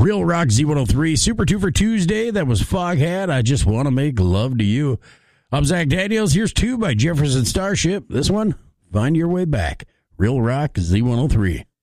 Real Rock Z103, Super 2 for Tuesday. That was Foghat. I Just Want to Make Love to You. I'm Zach Daniels. Here's 2 by Jefferson Starship. This one, Find Your Way Back. Real Rock Z103.